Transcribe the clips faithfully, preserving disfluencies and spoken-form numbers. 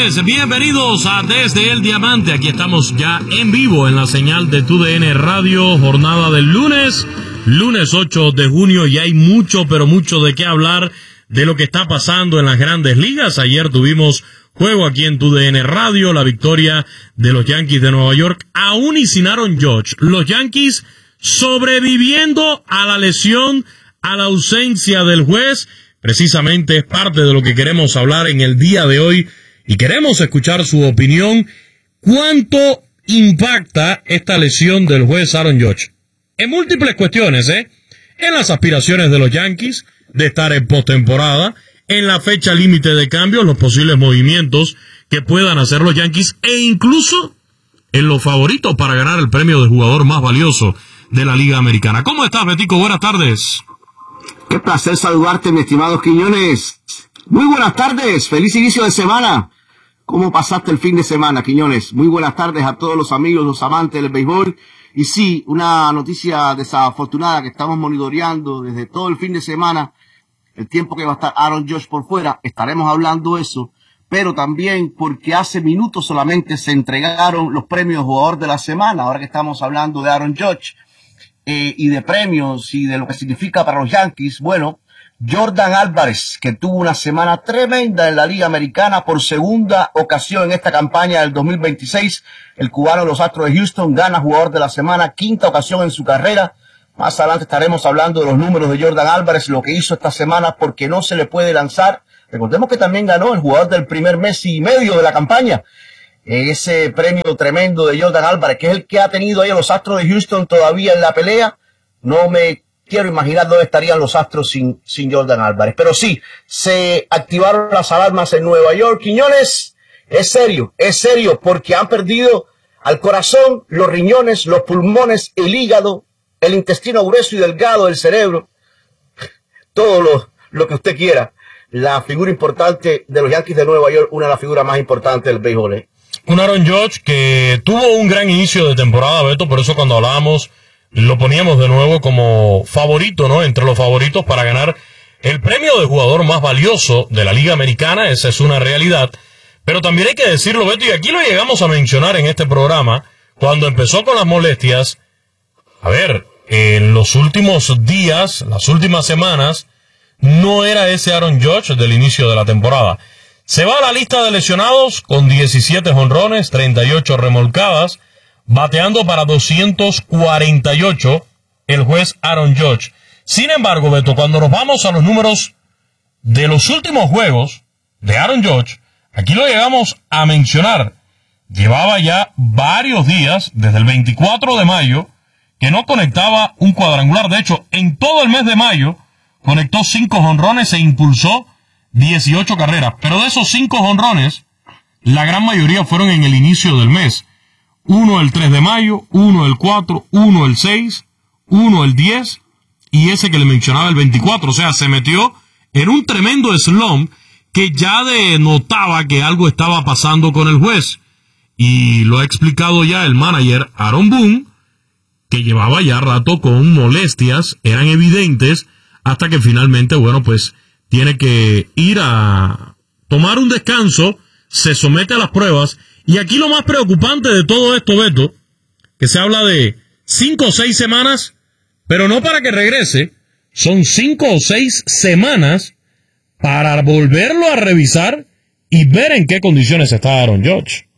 tardes, bienvenidos a Desde el Diamante. Aquí estamos ya en vivo en la señal de Tu D N Radio, jornada del lunes, lunes ocho de junio, y hay mucho, pero mucho de qué hablar de lo que está pasando en las grandes ligas. Ayer tuvimos juego aquí en Tu D N Radio, la victoria de los Yankees de Nueva York, aún y sin Aaron Judge. Los Yankees sobreviviendo a la lesión, a la ausencia del juez. Precisamente es parte de lo que queremos hablar en el día de hoy y queremos escuchar su opinión. ¿Cuánto impacta esta lesión del juez Aaron Judge? En múltiples cuestiones, ¿eh? En las aspiraciones de los Yankees de estar en postemporada, en la fecha límite de cambios, los posibles movimientos que puedan hacer los Yankees e incluso en los favoritos para ganar el premio de jugador más valioso de la Liga Americana. ¿Cómo estás, Betico? Buenas tardes. Qué placer saludarte, mi estimado Quiñones. Muy buenas tardes, feliz inicio de semana. ¿Cómo pasaste el fin de semana, Quiñones? Muy buenas tardes a todos los amigos, los amantes del béisbol. Y sí, una noticia desafortunada que estamos monitoreando desde todo el fin de semana, el tiempo que va a estar Aaron Judge por fuera, estaremos hablando de eso, pero también porque hace minutos solamente se entregaron los premios jugador de la semana, ahora que estamos hablando de Aaron Judge. Eh, y de premios y de lo que significa para los Yankees. Bueno, Yordan Álvarez, que tuvo una semana tremenda en la Liga Americana por segunda ocasión en esta campaña del dos mil veintiséis, el cubano de los Astros de Houston gana jugador de la semana, quinta ocasión en su carrera. Más adelante estaremos hablando de los números de Yordan Álvarez, lo que hizo esta semana, porque no se le puede lanzar. Recordemos que también ganó el jugador del primer mes y medio de la campaña, ese premio tremendo de Yordan Álvarez, que es el que ha tenido ahí a los Astros de Houston todavía en la pelea. No me quiero imaginar dónde estarían los Astros sin, sin Yordan Álvarez. Pero sí, se activaron las alarmas en Nueva York. Quiñones, es serio, es serio, porque han perdido al corazón, los riñones, los pulmones, el hígado, el intestino grueso y delgado, el cerebro, todo lo, lo que usted quiera. La figura importante de los Yankees de Nueva York, una de las figuras más importantes del béisbol, ¿eh? Un Aaron Judge que tuvo un gran inicio de temporada, Beto, por eso cuando hablábamos lo poníamos de nuevo como favorito, ¿no? Entre los favoritos para ganar el premio de jugador más valioso de la Liga Americana, esa es una realidad. Pero también hay que decirlo, Beto, y aquí lo llegamos a mencionar en este programa, cuando empezó con las molestias. A ver, en los últimos días, las últimas semanas, no era ese Aaron Judge del inicio de la temporada. Se va a la lista de lesionados con diecisiete jonrones, treinta y ocho remolcadas, bateando para doscientos cuarenta y ocho el juez Aaron Judge. Sin embargo, Beto, cuando nos vamos a los números de los últimos juegos de Aaron Judge, aquí lo llegamos a mencionar. Llevaba ya varios días, desde el veinticuatro de mayo, que no conectaba un cuadrangular. De hecho, en todo el mes de mayo, conectó cinco jonrones e impulsó dieciocho carreras, pero de esos cinco jonrones, la gran mayoría fueron en el inicio del mes. Uno el tres de mayo, uno el cuatro, uno el seis, uno el diez, y ese que le mencionaba el veinticuatro. O sea, se metió en un tremendo slump que ya denotaba que algo estaba pasando con el juez. Y lo ha explicado ya el manager Aaron Boone, que llevaba ya rato con molestias, eran evidentes, hasta que finalmente, bueno, pues tiene que ir a tomar un descanso, se somete a las pruebas, y aquí lo más preocupante de todo esto, Beto, que se habla de cinco o seis semanas, pero no para que regrese, son cinco o seis semanas para volverlo a revisar y ver en qué condiciones está Aaron Judge.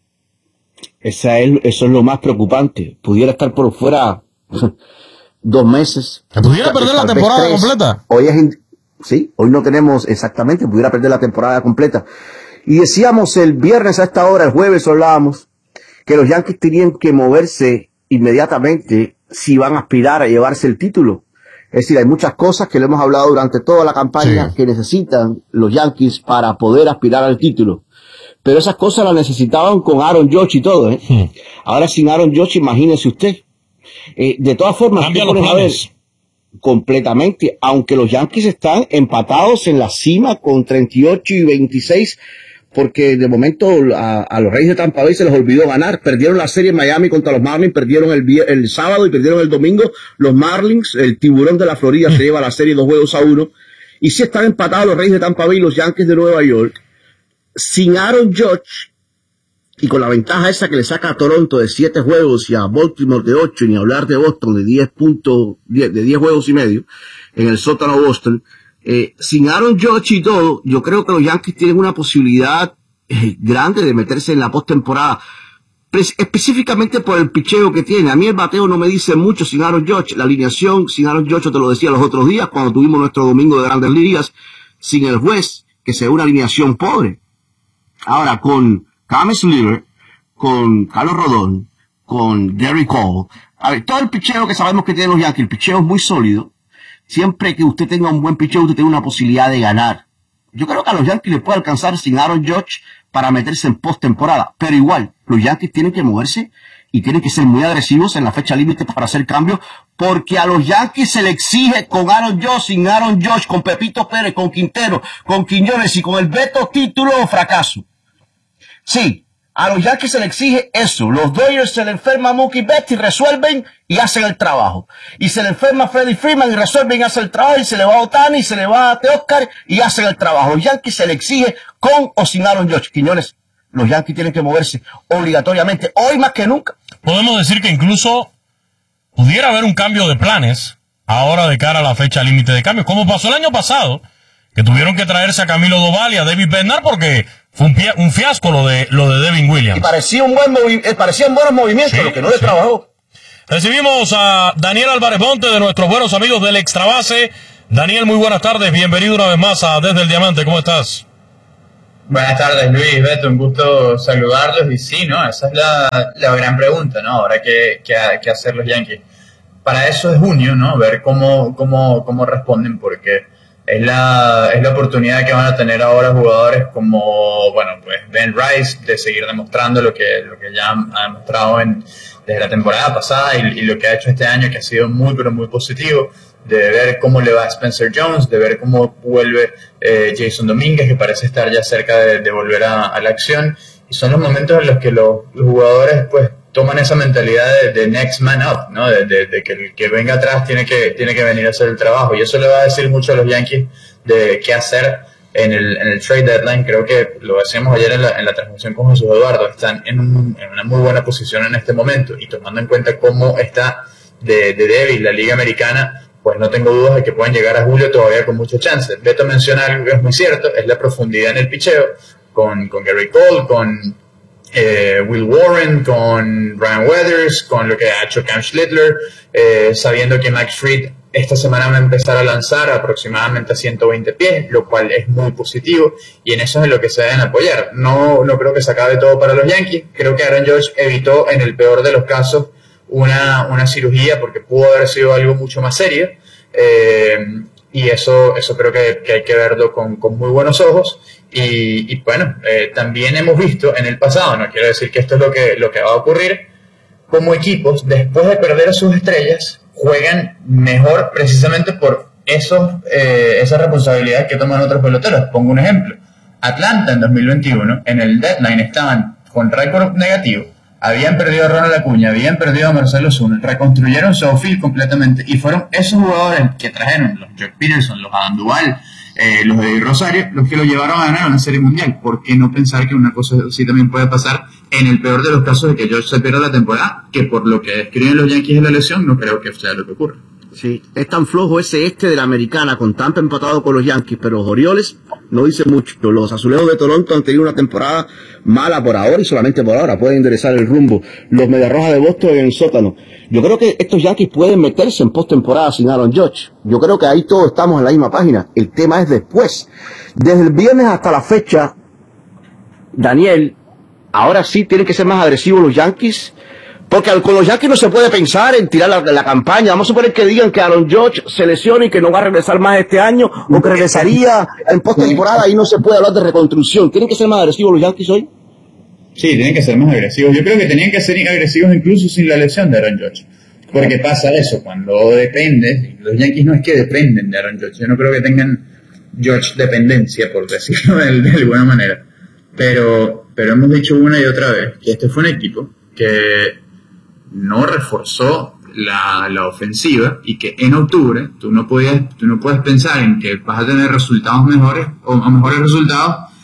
Esa es, eso es lo más preocupante. Pudiera estar por fuera dos meses. ¿Pudiera perder la temporada completa? Hoy es... Sí, hoy no tenemos exactamente, pudiera perder la temporada completa. Y decíamos el viernes a esta hora, el jueves hablábamos, que los Yankees tenían que moverse inmediatamente si van a aspirar a llevarse el título. Es decir, hay muchas cosas que le hemos hablado durante toda la campaña, sí, que necesitan los Yankees para poder aspirar al título. Pero esas cosas las necesitaban con Aaron Judge y todo, ¿eh? Sí. Ahora sin Aaron Judge, imagínese usted. Eh, de todas formas, cambia los planes. Completamente, aunque los Yankees están empatados en la cima con treinta y ocho y veintiséis, porque de momento a, a los Reyes de Tampa Bay se les olvidó ganar. Perdieron la serie en Miami contra los Marlins, perdieron el, el sábado y perdieron el domingo. Los Marlins, el tiburón de la Florida, se lleva la serie dos juegos a uno. Y sí están empatados los Reyes de Tampa Bay y los Yankees de Nueva York. sin Aaron Judge, y con la ventaja esa que le saca a Toronto de siete juegos y a Baltimore de ocho, ni hablar de Boston de diez puntos, de diez juegos y medio, en el sótano Boston, eh, sin Aaron Judge y todo, yo creo que los Yankees tienen una posibilidad eh, grande de meterse en la postemporada, específicamente por el picheo que tiene. A mí el bateo no me dice mucho sin Aaron Judge, la alineación sin Aaron Judge, te lo decía los otros días, cuando tuvimos nuestro domingo de Grandes Ligas, sin el juez, que sea una alineación pobre. Ahora, con James Miller, con Carlos Rodón, con Gary Cole, a ver, todo el picheo que sabemos que tienen los Yankees, el picheo es muy sólido. Siempre que usted tenga un buen picheo, usted tiene una posibilidad de ganar. Yo creo que a los Yankees les puede alcanzar sin Aaron Judge para meterse en postemporada, pero igual, los Yankees tienen que moverse y tienen que ser muy agresivos en la fecha límite para hacer cambios, porque a los Yankees se le exige con Aaron Judge, sin Aaron Judge, con Pepito Pérez, con Quintero, con Quiñones y con el veto título o fracaso. Sí, a los Yankees se le exige eso. Los Dodgers se le enferma a Mookie Betts y resuelven y hacen el trabajo. Y se le enferma a Freddie Freeman y resuelven y hacen el trabajo. Y se le va a Ohtani y se le va a Teoscar y hacen el trabajo. Los Yankees se le exige con o sin Aaron Judge. Quiñones, los Yankees tienen que moverse obligatoriamente, hoy más que nunca. Podemos decir que incluso pudiera haber un cambio de planes ahora de cara a la fecha límite de cambios, como pasó el año pasado, que tuvieron que traerse a Camilo Doval y a David Bednar porque fue un, un fiasco lo de lo de Devin Williams. Y parecía un buen movi eh, parecían buenos movimientos, sí, lo que no le sí. trabajó. Recibimos a Daniel Álvarez Monte, de nuestros buenos amigos del Extra Base. Daniel, muy buenas tardes, bienvenido una vez más a Desde el Diamante, ¿cómo estás? Buenas tardes, Luis, Beto, un gusto saludarlos. Y sí, ¿no? Esa es la, la gran pregunta, ¿no? Ahora, ¿qué, qué, qué hacer los Yankees? Para eso es junio, ¿no? Ver cómo, cómo, cómo responden, porque es la, es la oportunidad que van a tener ahora jugadores como, bueno, pues Ben Rice, de seguir demostrando lo que, lo que ya ha demostrado en, desde la temporada pasada y, y lo que ha hecho este año, que ha sido muy, pero muy positivo. De ver cómo le va a Spencer Jones, de ver cómo vuelve eh, Jason Domínguez, que parece estar ya cerca de, de volver a, a la acción. Y son los momentos en los que los, los jugadores pues toman esa mentalidad de, de next man up, ¿no? De, de, de que el que venga atrás tiene que, tiene que venir a hacer el trabajo. Y eso le va a decir mucho a los Yankees de qué hacer en el, en el trade deadline. Creo que lo decíamos ayer en la, en la transmisión con Jesús Eduardo. Están en, un, en una muy buena posición en este momento. Y tomando en cuenta cómo está de, de débil la Liga Americana, pues no tengo dudas de que pueden llegar a julio todavía con muchas chances. Beto menciona algo que es muy cierto, es la profundidad en el picheo, con, con Gary Cole, con eh, Will Warren, con Brian Weathers, con lo que ha hecho Cam Schlittler, eh, sabiendo que Max Fried esta semana va a empezar a lanzar aproximadamente a ciento veinte pies, lo cual es muy positivo, y en eso es en lo que se deben apoyar. No, no creo que se acabe todo para los Yankees, creo que Aaron Judge evitó en el peor de los casos Una, una cirugía, porque pudo haber sido algo mucho más serio, eh, y eso eso creo que, que hay que verlo con, con muy buenos ojos. Y, y bueno, eh, también hemos visto en el pasado, no quiero decir que esto es lo que, lo que va a ocurrir, como equipos después de perder a sus estrellas juegan mejor precisamente por esos, eh, esas responsabilidades que toman otros peloteros. Pongo un ejemplo: Atlanta en dos mil veintiuno en el deadline estaban con récord negativo, habían perdido a Ronald Acuña, habían perdido a Marcelo Zuna, reconstruyeron su outfield completamente, y fueron esos jugadores que trajeron, los Jock Peterson, los Adam Duval, eh, los de Rosario, los que lo llevaron a ganar una serie mundial. ¿Por qué no pensar que una cosa así también puede pasar en el peor de los casos de que George se pierda la temporada? Que por lo que describen los Yankees en la lesión, no creo que sea lo que ocurra. Sí, es tan flojo ese este de la Americana, con tanto empatado con los Yankees, pero los Orioles no dicen mucho. Los Azulejos de Toronto han tenido una temporada mala por ahora y solamente por ahora pueden enderezar el rumbo. Los Mediarrojas de Boston en el sótano. Yo creo que estos Yankees pueden meterse en postemporada sin Aaron Judge. Yo creo que ahí todos estamos en la misma página. El tema es después. Desde el viernes hasta la fecha, Daniel, ahora sí tienen que ser más agresivos los Yankees. Porque con los Yankees no se puede pensar en tirar la, la campaña. Vamos a suponer que digan que Aaron Judge se lesiona y que no va a regresar más este año, o que regresaría en postemporada, y no se puede hablar de reconstrucción. ¿Tienen que ser más agresivos los Yankees hoy? Sí, tienen que ser más agresivos. Yo creo que tenían que ser agresivos incluso sin la lesión de Aaron Judge. Porque pasa eso, cuando depende, los Yankees no es que dependen de Aaron Judge. Yo no creo que tengan Judge dependencia, por decirlo de, de alguna manera. Pero, pero hemos dicho una y otra vez que este fue un equipo que no reforzó la, la ofensiva, y que en octubre tú no podías, tú no puedes pensar en que vas a tener resultados mejores o, o mejores resultados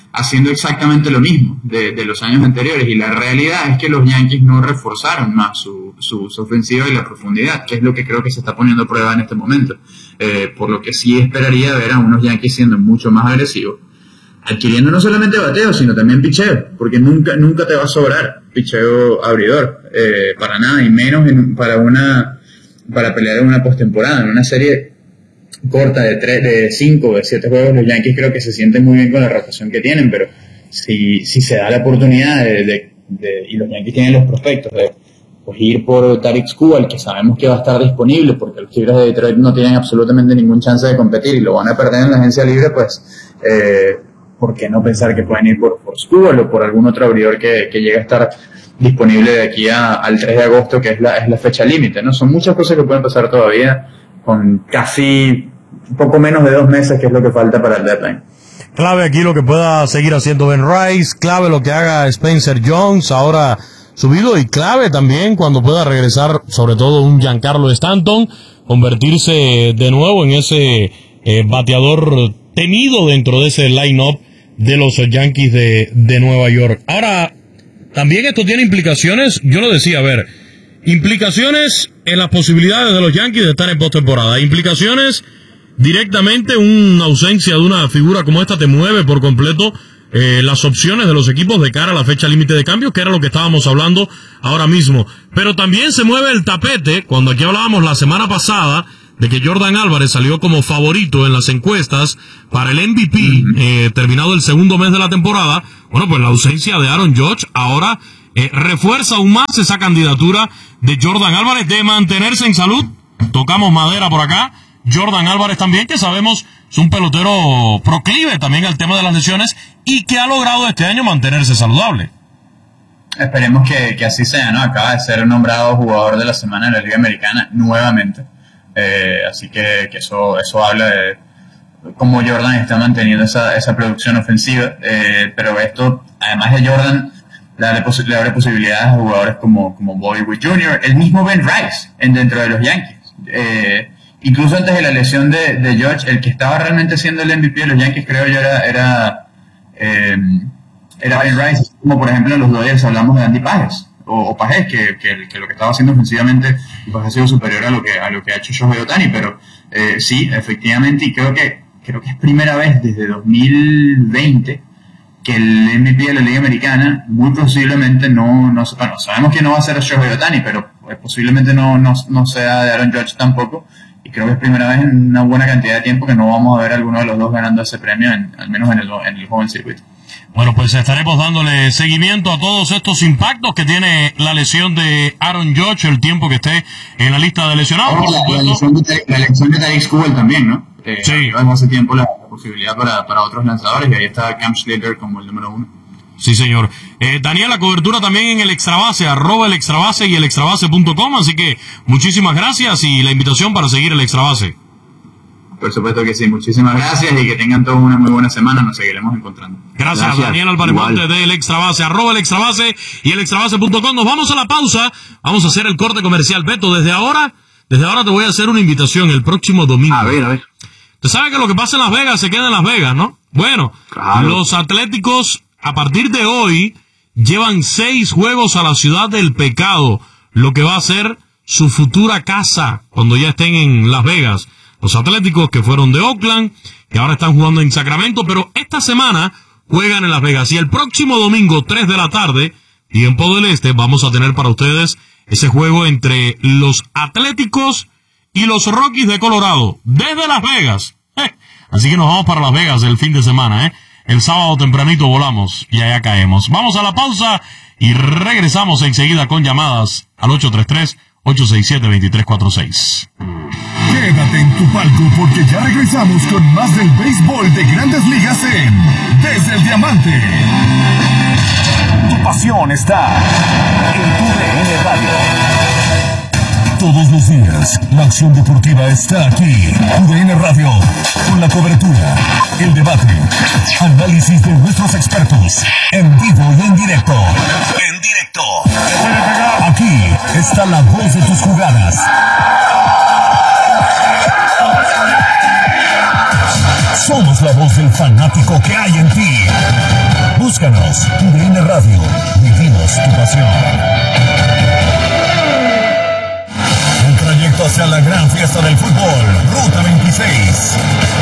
haciendo exactamente lo mismo de, de los años anteriores, y la realidad es que los Yankees no reforzaron más su, su, su ofensiva y la profundidad, que es lo que creo que se está poniendo a prueba en este momento, eh, por lo que sí esperaría ver a unos Yankees siendo mucho más agresivos, adquiriendo no solamente bateo, sino también picheo, porque nunca nunca te va a sobrar picheo abridor, eh, para nada, y menos en, para una para pelear en una postemporada, en una serie corta de tres, de cinco, de siete juegos. Los Yankees creo que se sienten muy bien con la rotación que tienen, pero si, si se da la oportunidad de, de, de, y los Yankees tienen los prospectos de pues, ir por Tarik Skubal, que sabemos que va a estar disponible, porque los Tigres de Detroit no tienen absolutamente ningún chance de competir y lo van a perder en la agencia libre, pues eh, ¿por qué no pensar que pueden ir por, por Skubal o por algún otro abridor que, que llegue a estar disponible de aquí a, al tres de agosto, que es la, es la fecha límite, ¿no? Son muchas cosas que pueden pasar todavía, con casi un poco menos de dos meses, que es lo que falta para el deadline. Clave aquí lo que pueda seguir haciendo Ben Rice, clave lo que haga Spencer Jones, ahora subido, y clave también cuando pueda regresar, sobre todo un Giancarlo Stanton, convertirse de nuevo en ese eh, bateador temido dentro de ese line-up de los Yankees de, de Nueva York. Ahora, también esto tiene implicaciones, yo lo decía, a ver, implicaciones en las posibilidades de los Yankees de estar en postemporada, implicaciones directamente, una ausencia de una figura como esta te mueve por completo eh, las opciones de los equipos de cara a la fecha límite de cambios, que era lo que estábamos hablando ahora mismo. Pero también se mueve el tapete, cuando aquí hablábamos la semana pasada de que Jordan Álvarez salió como favorito en las encuestas para el M V P, eh, terminado el segundo mes de la temporada. Bueno, pues la ausencia de Aaron Judge ahora eh, refuerza aún más esa candidatura de Jordan Álvarez de mantenerse en salud. Tocamos madera por acá. Jordan Álvarez también, que sabemos es un pelotero proclive también al tema de las lesiones y que ha logrado este año mantenerse saludable. Esperemos que, que así sea, ¿no? Acaba de ser nombrado jugador de la semana en la Liga Americana nuevamente. Eh, así que, que eso, eso habla de cómo Jordan está manteniendo esa, esa producción ofensiva. Eh, pero esto, además de Jordan, le abre, posi- le abre posibilidades a jugadores como, como Bobby Witt junior, el mismo Ben Rice en, dentro de los Yankees. Eh, incluso antes de la lesión de, de Judge, el que estaba realmente siendo el M V P de los Yankees, creo yo, era era, eh, era Ben Rice. Como por ejemplo en los Dodgers hablamos de Andy Pages o, o Pages, que, que, que lo que estaba haciendo ofensivamente pues, ha sido superior a lo que a lo que ha hecho Shohei Ohtani. Pero eh, sí, efectivamente, y creo que creo que es primera vez desde dos mil veinte que el M V P de la Liga Americana muy posiblemente no, no bueno, sabemos que no va a ser Shohei Ohtani, pero pues, posiblemente no, no, no sea de Aaron Judge tampoco. Y creo que es primera vez en una buena cantidad de tiempo que no vamos a ver a alguno de los dos ganando ese premio, en, al menos en el, en el joven circuito. Bueno, pues estaremos dándole seguimiento a todos estos impactos que tiene la lesión de Aaron Judge, el tiempo que esté en la lista de lesionados. Oh, la, la, lesión de, la lesión de Tarik Skubal también, ¿no? Eh, sí. Llevamos hace tiempo la, la posibilidad para, para otros lanzadores, y ahí está Cam Schlitter como el número uno. Sí, señor. Eh, Daniel, la cobertura también en el Extrabase, arroba el Extrabase y el extrabase punto com, así que muchísimas gracias y la invitación para seguir el Extrabase. Por supuesto que sí, muchísimas gracias y que tengan todos una muy buena semana, nos seguiremos encontrando. Gracias, gracias. Daniel Álvarez Monte del Extrabase, arroba el Extrabase y el extrabase punto com. Nos vamos a la pausa, vamos a hacer el corte comercial. Beto, desde ahora, desde ahora te voy a hacer una invitación el próximo domingo. A ver, a ver. Usted sabe que lo que pasa en Las Vegas se queda en Las Vegas, ¿no? Bueno, claro. Los Atléticos a partir de hoy llevan seis juegos a la Ciudad del Pecado, lo que va a ser su futura casa cuando ya estén en Las Vegas. Los Atléticos que fueron de Oakland, que ahora están jugando en Sacramento, pero esta semana juegan en Las Vegas. Y el próximo domingo, tres de la tarde, tiempo del este, vamos a tener para ustedes ese juego entre los Atléticos y los Rockies de Colorado, desde Las Vegas. Eh, así que nos vamos para Las Vegas el fin de semana, ¿eh? El sábado tempranito volamos y allá caemos. Vamos a la pausa y regresamos enseguida con llamadas al ocho tres tres, ocho seis siete, dos tres cuatro seis. Quédate en tu palco porque ya regresamos con más del béisbol de Grandes Ligas en Desde el Diamante. Tu pasión está en tu D N Radio. Todos los días, la acción deportiva está aquí. U D N Radio, con la cobertura, el debate, análisis de nuestros expertos, en vivo y en directo. En directo. Aquí está la voz de tus jugadas. Somos la voz del fanático que hay en ti. Búscanos, T D N Radio, vivimos tu pasión. El trayecto hacia la gran fiesta del fútbol, Ruta veintiséis.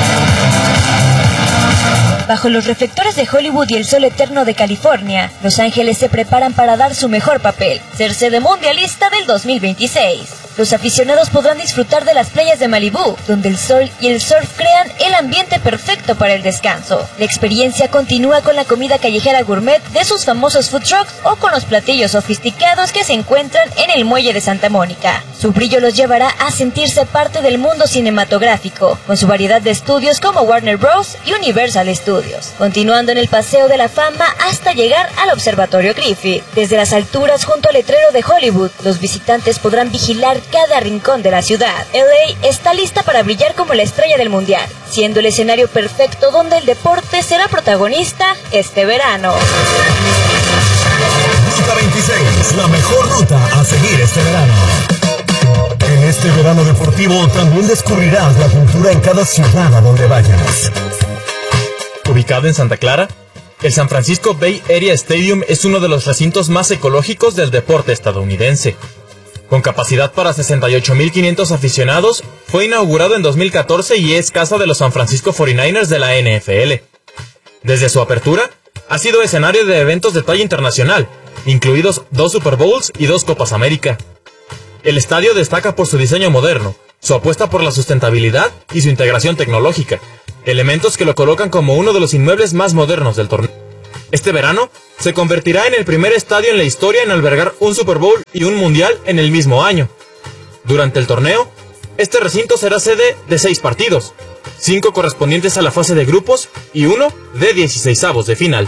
Bajo los reflectores de Hollywood y el sol eterno de California, Los Ángeles se preparan para dar su mejor papel, ser sede mundialista del dos mil veintiséis. Los aficionados podrán disfrutar de las playas de Malibú, donde el sol y el surf crean el ambiente perfecto para el descanso. La experiencia continúa con la comida callejera gourmet de sus famosos food trucks o con los platillos sofisticados que se encuentran en el muelle de Santa Mónica. Su brillo los llevará a sentirse parte del mundo cinematográfico, con su variedad de estudios como Warner Bros. Y Universal Studios, continuando en el Paseo de la Fama hasta llegar al Observatorio Griffith. Desde las alturas junto al letrero de Hollywood, los visitantes podrán vigilar cada rincón de la ciudad. L A está lista para brillar como la estrella del mundial, siendo el escenario perfecto donde el deporte será protagonista este verano. Ruta veintiséis, la mejor ruta a seguir este verano. En este verano deportivo también descubrirás la cultura en cada ciudad a donde vayas. Ubicado en Santa Clara, el San Francisco Bay Area Stadium es uno de los recintos más ecológicos del deporte estadounidense. Con capacidad para sesenta y ocho mil quinientos aficionados, fue inaugurado en dos mil catorce y es casa de los San Francisco cuarenta y nueve ers de la N F L. Desde su apertura, ha sido escenario de eventos de talla internacional, incluidos dos Super Bowls y dos Copas América. El estadio destaca por su diseño moderno, su apuesta por la sustentabilidad y su integración tecnológica, elementos que lo colocan como uno de los inmuebles más modernos del torneo. Este verano, se convertirá en el primer estadio en la historia en albergar un Super Bowl y un Mundial en el mismo año. Durante el torneo, este recinto será sede de seis partidos, cinco correspondientes a la fase de grupos y uno de dieciseisavos de final.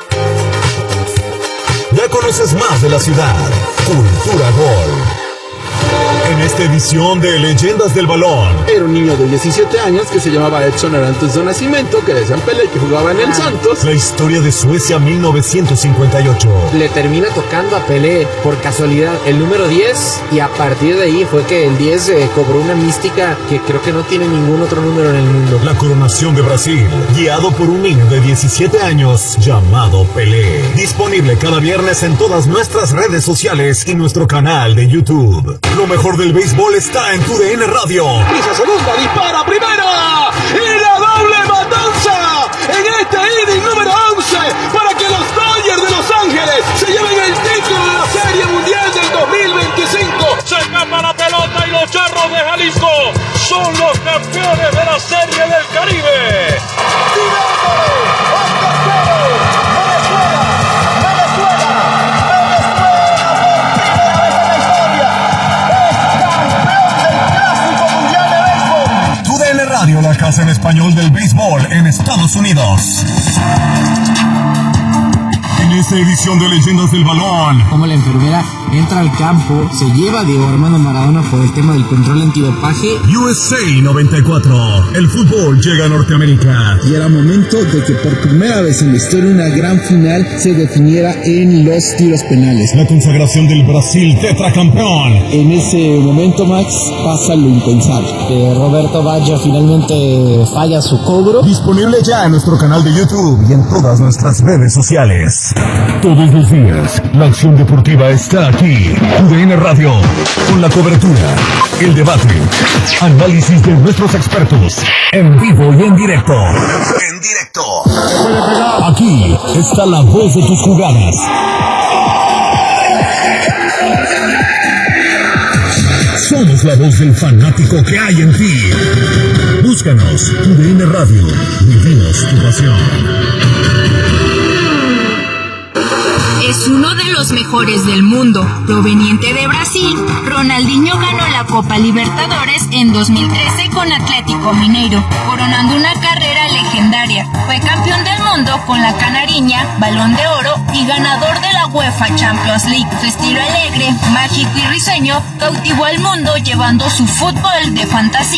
Ya conoces más de la ciudad. Cultura Gol. En esta edición de Leyendas del Balón. Era un niño de diecisiete años que se llamaba Edson Arantes de nacimiento, que decían Pelé, que jugaba en el Santos. La historia de Suecia mil novecientos cincuenta y ocho. Le termina tocando a Pelé por casualidad el número diez y a partir de ahí fue que el diez eh, cobró una mística que creo que no tiene ningún otro número en el mundo. La coronación de Brasil, guiado por un niño de diecisiete años llamado Pelé. Disponible cada viernes en todas nuestras redes sociales y nuestro canal de YouTube. Lo mejor del béisbol está en T D N Radio. Pisa segunda, dispara primera y la doble matanza en este inning número once para que los Dodgers de Los Ángeles se lleven el título de la Serie Mundial del dos mil veinticinco. Se escapa la pelota y los Charros de Jalisco son los campeones de la Serie del Caribe. Radio, la casa en español del béisbol en Estados Unidos. En esta edición de Leyendas del Balón, como la enfermera entra al campo, se lleva a Diego Armando Maradona por el tema del control antidopaje. U S A noventa y cuatro, el fútbol llega a Norteamérica. Y era momento de que por primera vez en la historia una gran final se definiera en los tiros penales. La consagración del Brasil tetracampeón. En ese momento, Max, pasa lo impensable. Que Roberto Baggio finalmente falla su cobro. Disponible ya en nuestro canal de YouTube y en todas nuestras redes sociales. Todos los días, la acción deportiva está aquí. T D N Radio, con la cobertura, el debate, análisis de nuestros expertos, en vivo y en directo. En directo. Aquí está la voz de tus jugadas. Somos la voz del fanático que hay en ti. Búscanos, T D N Radio, vivimos tu pasión. Es uno de los mejores del mundo. Proveniente de Brasil, Ronaldinho ganó la Copa Libertadores en dos mil trece con Atlético Mineiro, coronando una carrera legendaria. Fue campeón del mundo con la Canariña, Balón de Oro y ganador de la UEFA Champions League. Su estilo alegre, mágico y risueño cautivó al mundo llevando su fútbol de fantasía